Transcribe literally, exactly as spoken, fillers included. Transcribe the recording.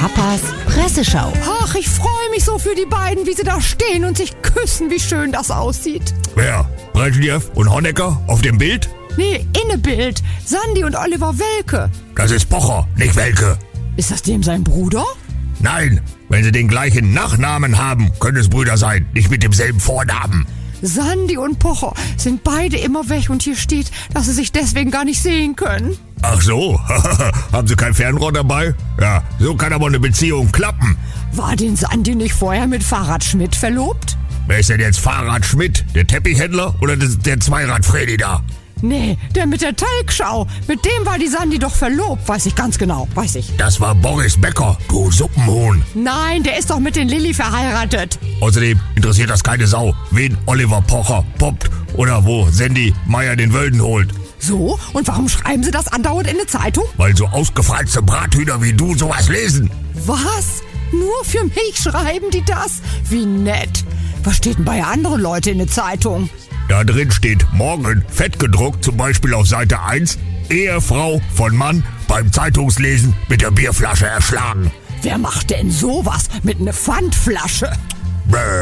Papas Presseschau. Ach, ich freue mich so für die beiden, wie sie da stehen und sich küssen, wie schön das aussieht. Wer? Brezhnev und Honecker auf dem Bild? Nee, Innebild. Sandy und Oliver Welke. Das ist Pocher, nicht Welke. Ist das dem sein Bruder? Nein, wenn sie den gleichen Nachnamen haben, können es Brüder sein, nicht mit demselben Vornamen. Sandy und Pocher sind beide immer weg und hier steht, dass sie sich deswegen gar nicht sehen können. Ach so, haben sie kein Fernrohr dabei? Ja, so kann aber eine Beziehung klappen. War denn Sandy nicht vorher mit Fahrrad Schmidt verlobt? Wer ist denn jetzt Fahrrad Schmidt? Der Teppichhändler oder der Zweirad-Fredi da? Nee, der mit der Teigschau. Mit dem war die Sandy doch verlobt, weiß ich ganz genau, weiß ich. Das war Boris Becker, du Suppenhuhn. Nein, der ist doch mit den Lilly verheiratet. Außerdem interessiert das keine Sau, wen Oliver Pocher poppt oder wo Sandy Meyer den Wölden holt. So? Und warum schreiben sie das andauernd in eine Zeitung? Weil so ausgefreizte Brathühner wie du sowas lesen. Was? Nur für mich schreiben die das? Wie nett. Was steht denn bei anderen Leuten in der Zeitung? Da drin steht morgen fett gedruckt, zum Beispiel auf Seite eins, Ehefrau von Mann beim Zeitungslesen mit der Bierflasche erschlagen. Wer macht denn sowas mit einer Pfandflasche? Bäh.